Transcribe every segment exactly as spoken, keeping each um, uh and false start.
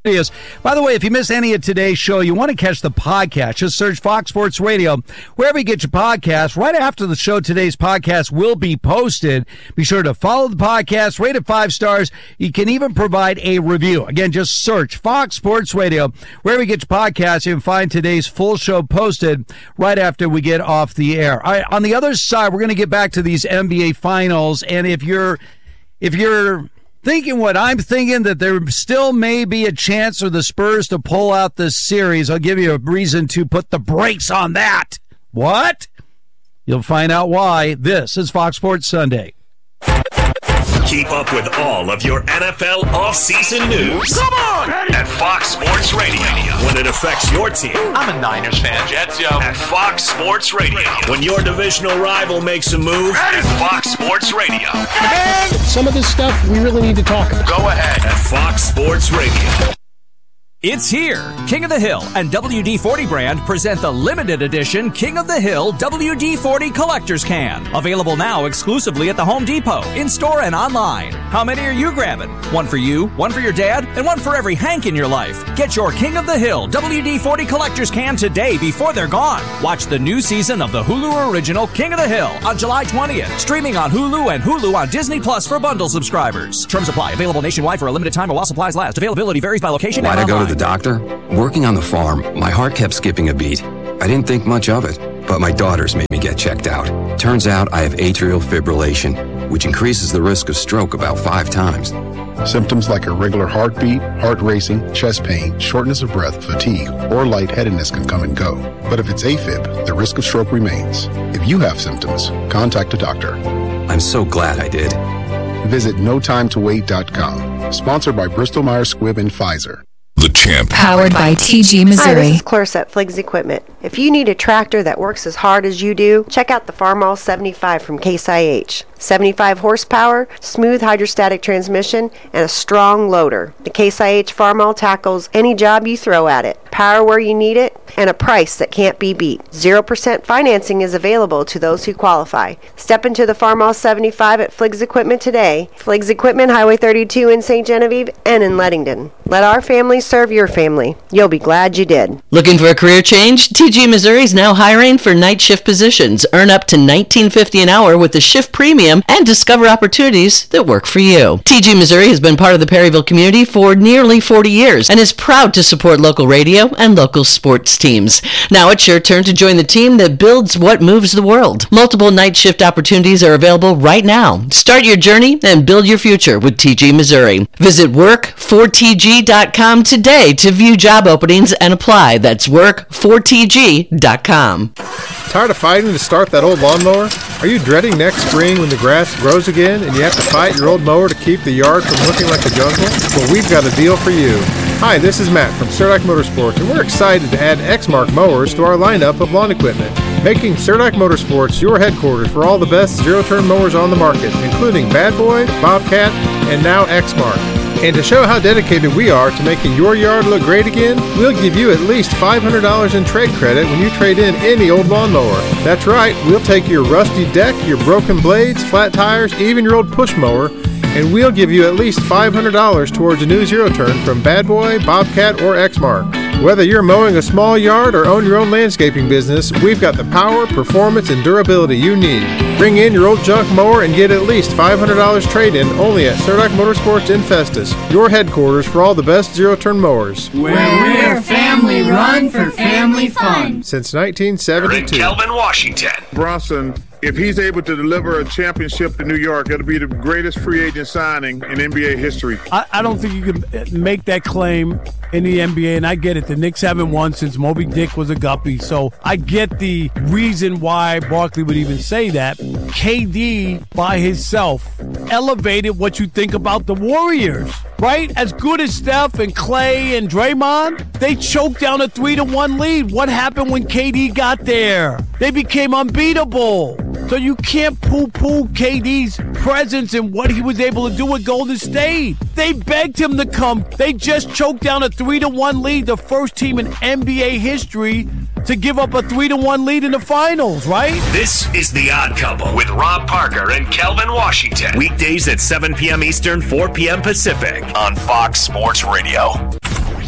By the way, if you missed any of today's show, you want to catch the podcast, just search Fox Sports Radio wherever you get your podcasts. Right after the show, today's podcast will be posted. Be sure to follow the podcast, rate it five stars. You can even provide a review. Again, just search Fox Sports Radio wherever you get your podcasts. You can find today's full show posted right after we get off the air. All right, on the other side, we're going to get back to these N B A finals, and if you're if you're thinking what I'm thinking, that there still may be a chance for the Spurs to pull out this series, I'll give you a reason to put the brakes on that. What? You'll find out why. This is Fox Sports Sunday. Keep up with all of your N F L offseason news. Come on! At Fox Sports Radio. When it affects your team. I'm a Niners fan. Jets, yo. At Fox Sports Radio. When your divisional rival makes a move. At Fox Sports Radio. And some of this stuff we really need to talk about. Go ahead. At Fox Sports Radio. It's here. King of the Hill and W D forty brand present the limited edition King of the Hill W D forty Collector's Can. Available now exclusively at the Home Depot, in-store and online. How many are you grabbing? One for you, one for your dad, and one for every Hank in your life. Get your King of the Hill W D forty Collector's Can today before they're gone. Watch the new season of the Hulu original King of the Hill on July twentieth. Streaming on Hulu and Hulu on Disney Plus for bundle subscribers. Terms apply. Available nationwide for a limited time or while supplies last. Availability varies by location and online. The doctor? Working on the farm, my heart kept skipping a beat. I didn't think much of it, but my daughters made me get checked out. Turns out I have atrial fibrillation, which increases the risk of stroke about five times. Symptoms like irregular heartbeat, heart racing, chest pain, shortness of breath, fatigue, or lightheadedness can come and go. But if it's AFib, the risk of stroke remains. If you have symptoms, contact a doctor. I'm so glad I did. Visit no time to wait dot com. Sponsored by Bristol Myers Squibb and Pfizer. The Champ. Powered by T G Missouri. Hi, this is Clarisse at Fliggs Equipment. If you need a tractor that works as hard as you do, check out the Farmall seventy-five from Case I H. seventy-five horsepower, smooth hydrostatic transmission, and a strong loader. The Case I H Farmall tackles any job you throw at it. Power where you need it, and a price that can't be beat. zero percent financing is available to those who qualify. Step into the Farmall seventy-five at Fliggs Equipment today. Fliggs Equipment, Highway thirty-two in Saint Genevieve and in Leadington. Let our family serve your family. You'll be glad you did. Looking for a career change? T G Missouri is now hiring for night shift positions. Earn up to nineteen fifty an hour with the shift premium and discover opportunities that work for you. T G Missouri has been part of the Perryville community for nearly forty years and is proud to support local radio and local sports teams. Now it's your turn to join the team that builds what moves the world. Multiple night shift opportunities are available right now. Start your journey and build your future with T G Missouri. Visit work for T G dot com today to view job openings and apply. That's work for T G dot com. Tired of fighting to start that old lawnmower? Are you dreading next spring when the grass grows again and you have to fight your old mower to keep the yard from looking like a jungle? Well, we've got a deal for you. Hi, this is Matt from Cerdak Motorsports, and we're excited to add Exmark mowers to our lineup of lawn equipment, making Cerdak Motorsports your headquarters for all the best zero-turn mowers on the market, including Bad Boy, Bobcat, and now Exmark. And to show how dedicated we are to making your yard look great again, we'll give you at least five hundred dollars in trade credit when you trade in any old lawnmower. That's right, we'll take your rusty deck, your broken blades, flat tires, even your old push mower, and we'll give you at least five hundred dollars towards a new zero-turn from Bad Boy, Bobcat, or Exmark. Whether you're mowing a small yard or own your own landscaping business, we've got the power, performance, and durability you need. Bring in your old junk mower and get at least five hundred dollars trade-in only at Cerdak Motorsports in Festus, your headquarters for all the best zero-turn mowers. Where we're family run for family fun. Since nineteen seventy-two. In Kelvin, Washington. Bronson, if he's able to deliver a championship to New York, it'll be the greatest free agent signing in N B A history. I, I don't think you can make that claim in the N B A, and I get it. The Knicks haven't won since Moby Dick was a guppy, so I get the reason why Barkley would even say that. K D, by himself, elevated what you think about the Warriors, right? As good as Steph and Clay and Draymond, they choked down a three to one lead. What happened when K D got there? They became unbeatable. So you can't poo-poo K D's presence and what he was able to do with Golden State. They begged him to come. They just choked down a three to one lead, the first team in N B A history to give up a three to one lead in the finals, right? This is The Odd Couple with Rob Parker and Kelvin Washington. Weekdays at seven p.m. Eastern, four p.m. Pacific on Fox Sports Radio.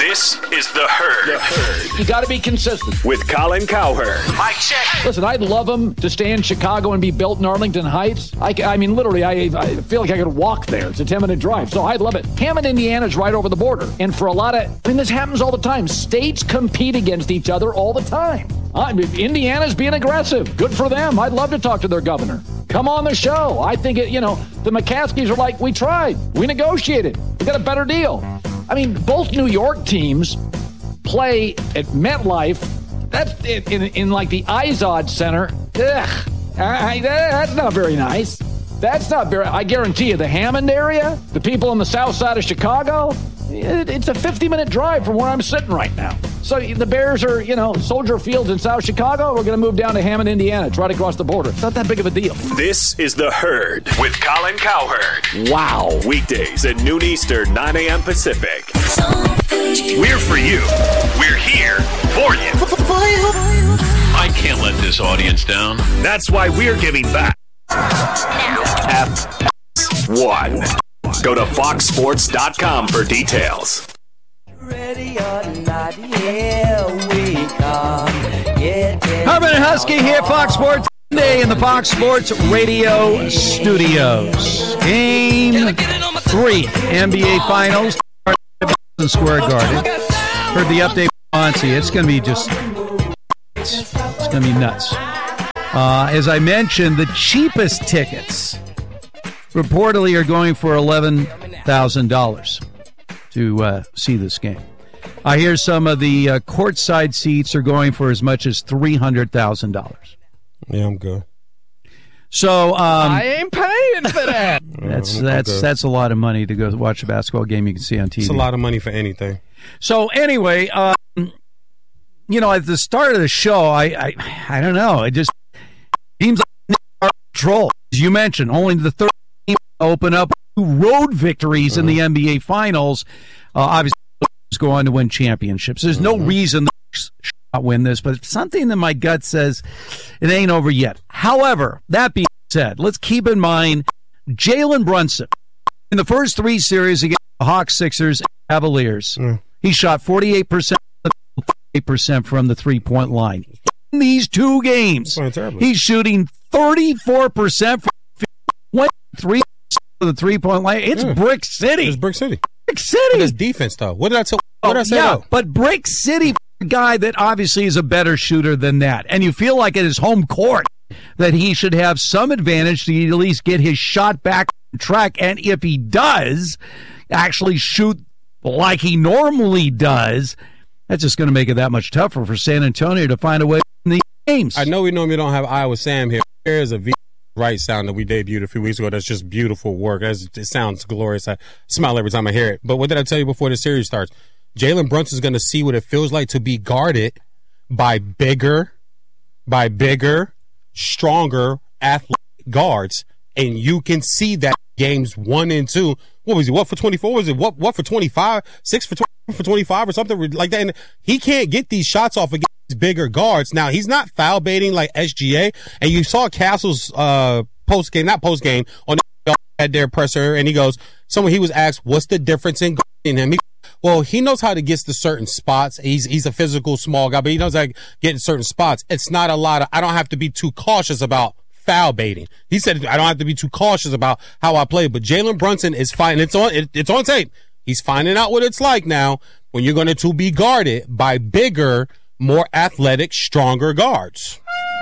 This is The Herd. The Herd. You got to be consistent. With Colin Cowherd. Mike check. Listen, I'd love him to stay in Chicago and be built in Arlington Heights. I, I mean, literally, I, I feel like I could walk there. It's a ten-minute drive, so I'd love it. Hammond, Indiana's right over the border. And for a lot of, I mean, this happens all the time. States compete against each other all the time. I mean, Indiana's being aggressive. Good for them. I'd love to talk to their governor. Come on the show. I think, it. you know, the McCaskies are like, we tried. We negotiated. We got a better deal. I mean, both New York teams play at MetLife. That's in, in, in like the Izod Center. Ugh, I, I, that's not very nice. That's not very, I guarantee you, the Hammond area, the people on the south side of Chicago, it, it's a fifty-minute drive from where I'm sitting right now. So the Bears are, you know, Soldier Fields in South Chicago. We're going to move down to Hammond, Indiana. It's right across the border. It's not that big of a deal. This is The Herd with Colin Cowherd. Wow. Weekdays at noon Eastern, nine a.m. Pacific. We're for you. We're here for you. I can't let this audience down. That's why we're giving back. F one. Go to fox sports dot com for details. Ready or not, here we come. Yeah, Herman and Husky here, Fox Sports Sunday in the Fox Sports Radio studios. Game three, N B A Finals, Madison Square Garden. Heard the update from Monty. It's going to be just, it's, it's going to be nuts. Uh, as I mentioned, the cheapest tickets reportedly are going for eleven thousand dollars to uh, see this game. I hear some of the uh, courtside seats are going for as much as three hundred thousand dollars. Yeah, I'm good. So um, I ain't paying for that. that's that's that's a lot of money to go watch a basketball game you can see on T V. It's a lot of money for anything. So anyway, um, you know, at the start of the show, I I, I don't know. It just seems like control. As you mentioned, only the third team open up two road victories uh-huh. in the N B A Finals. Uh, obviously, go on to win championships. There's no mm-hmm. reason they should not win this, but something in my gut says it ain't over yet. However, that being said, let's keep in mind Jalen Brunson in the first three series against the Hawks, Sixers, and Cavaliers. Mm. He shot forty-eight percent, forty-eight percent from the three-point line. In these two games, he's shooting thirty-four percent from twenty-three percent of the three-point line. It's yeah. Brick City. It's Brick City. Brick City. It's defense, though. What did I tell? What oh, did I say? Yeah, though? but Brick City, a guy that obviously is a better shooter than that, and you feel like at his home court that he should have some advantage to at least get his shot back on track, and if he does actually shoot like he normally does, that's just going to make it that much tougher for San Antonio to find a way to win these games. I know we normally don't have Iowa Sam here. There's a V. Right sound that we debuted a few weeks ago. That's just beautiful work. That's, it sounds glorious. I smile every time I hear it. But what did I tell you before the series starts? Jalen Brunson's going to see what it feels like to be guarded by bigger, by bigger, stronger athletic guards, and you can see that games one and two. What was he? What for twenty-four? Was it what? What for twenty-five? Six for twenty, for twenty-five or something like that. And he can't get these shots off against bigger guards. Now, he's not foul baiting like S G A, and you saw Castle's uh, post game, not post game, on the, at their presser, and he goes, someone he was asked, what's the difference in guarding him? He, well, he knows how to get to certain spots. He's he's a physical small guy, but he knows how to get in certain spots. It's not a lot of, I don't have to be too cautious about foul baiting. He said, I don't have to be too cautious about how I play, but Jalen Brunson is fine. It's on, it, it's on tape. He's finding out what it's like now when you're going to be guarded by bigger, more athletic, stronger guards.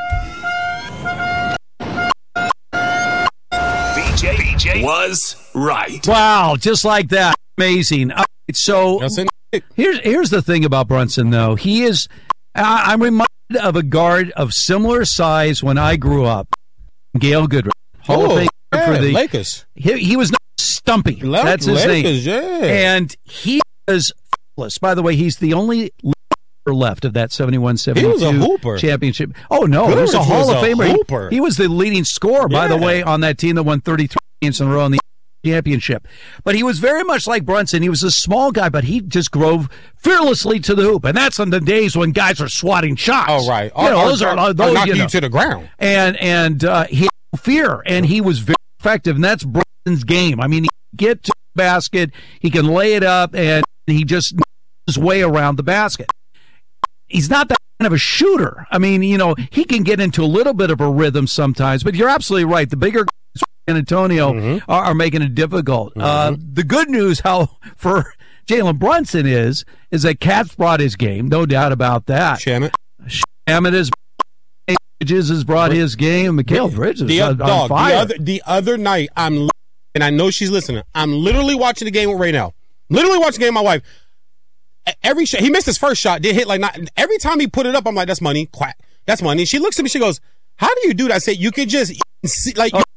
B J, B J was right. Wow, just like that. Amazing. All right, so here's here's the thing about Brunson, though. He is, I, I'm reminded of a guard of similar size when I grew up. Gail Goodrich, Hall oh, of Fame yeah, for the Lakers. He, he was not stumpy. La- That's his Lakers, name. Yeah. And he is flawless. By the way, he's the only left of that seventy-one seventy-two championship. Oh, no. Goodrich he was a Hall was of a Famer. hooper. He, he was the leading scorer, by yeah. the way, on that team that won thirty-three games in a row in the championship. But he was very much like Brunson. He was a small guy, but he just drove fearlessly to the hoop. And that's in the days when guys are swatting shots. Oh, right. You know, those are, are those, knock you, know. you to the ground. And, and uh, he had fear, and he was very effective. And that's Brunson's game. I mean, he can get to the basket, he can lay it up, and he just his way around the basket. He's not that kind of a shooter. I mean, you know, he can get into a little bit of a rhythm sometimes, but you're absolutely right. The bigger guys, San Antonio, mm-hmm. are, are making it difficult. Mm-hmm. Uh, the good news, how for Jalen Brunson is, is that Cat's brought his game, no doubt about that. Shamet. Shamet is Bridges has brought his game. Mikal Bridges the, on, dog, on fire. The other, the other night, I'm and I know she's listening. I'm literally watching the game with Ray now. Literally watching the game with my wife. Every shot, he missed his first shot, did hit like not. Every time he put it up, I'm like, that's money. Quack. That's money. She looks at me, she goes, how do you do that? I said, you can just see, like, oh.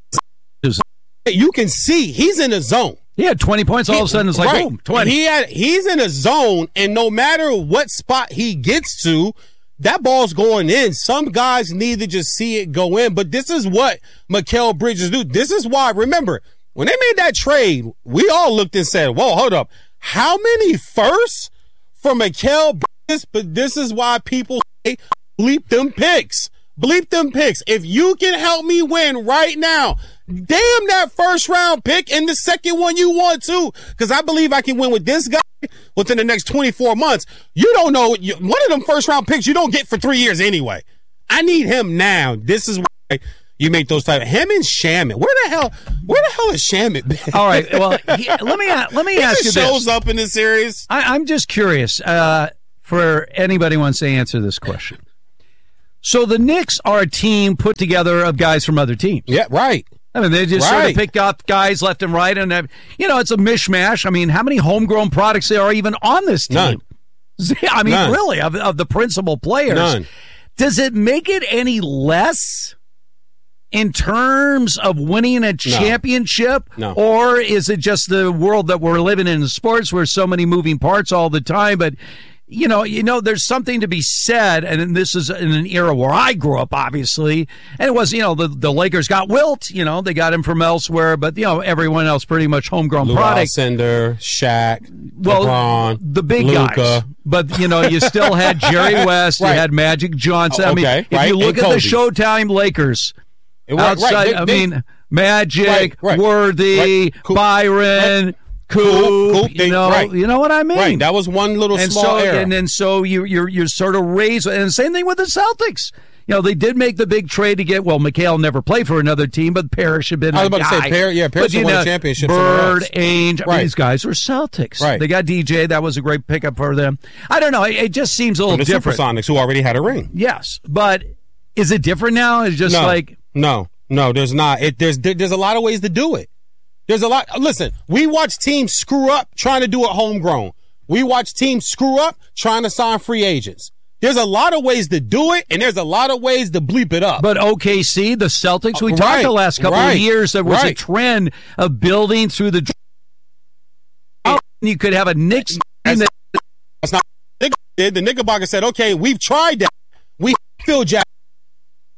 you can see he's in a zone. He had twenty points, all he, of a sudden it's like, right. boom, twenty. He had, he's in a zone, and no matter what spot he gets to, that ball's going in. Some guys need to just see it go in, but this is what Mikal Bridges do. This is why, remember, when they made that trade, we all looked and said, whoa, hold up. How many firsts for Mikal Bridges? But this is why people say, bleep them picks. Bleep them picks. If you can help me win right now, damn that first round pick and the second one you want to, because I believe I can win with this guy within the next twenty-four months. You don't know. You, one of them first round picks you don't get for three years anyway. I need him now. This is why you make those type. Him and Shamet. Where the hell? Where the hell is Shamet been? All right. Well, he, let me let me he ask just you this. Shows up in the series. I, I'm just curious. Uh, for anybody who wants to answer this question. So the Knicks are a team put together of guys from other teams. Yeah, right. I mean, they just right. sort of pick up guys left and right, and uh, you know, it's a mishmash. I mean, how many homegrown products there are even on this team? None. I mean, None. really, of, of the principal players. None. Does it make it any less in terms of winning a championship? No. Or is it just the world that we're living in in sports where so many moving parts all the time? But You know, you know, there's something to be said, and this is in an era where I grew up, obviously, and it was, you know, the, the Lakers got Wilt, you know, they got him from elsewhere, but, you know, everyone else pretty much homegrown Lou product. Alcindor, Shaq, well, LeBron, the big Luka. guys. But, you know, you still had Jerry West, right. you had Magic Johnson. Oh, I mean, okay, if right. you look and at Kobe. the Showtime Lakers, It, right, outside, right. They, I they, mean, Magic, right, right, Worthy, right. Cool. Byron, right. Coop, Coop, Coop, you they, know, right. you know what I mean? Right, that was one little and small so, era. And then so you, you're you're sort of raised, and same thing with the Celtics. You know, they did make the big trade to get, well, Mikal never played for another team, but Parrish had been I was a about guy. to say, Parrish, yeah, Parrish won know, a championship. Bird, Ainge, I mean, right. these guys were Celtics. Right. They got D J. That was a great pickup for them. I don't know. It, it just seems a little the different. Supersonics, who already had a ring. Yes, but is it different now? It's just no, like... No, no, there's not. It, there's there, there's a lot of ways to do it. There's a lot. Listen, we watch teams screw up trying to do it homegrown. We watch teams screw up trying to sign free agents. There's a lot of ways to do it, and there's a lot of ways to bleep it up. But O K C, the Celtics, we right, talked the last couple right, of years, there was right. a trend of building through the draft. You could have a Knicks team that... That's not what the Knickerbockers did. The Knickerbockers said, okay, we've tried that. We Phil Jackson.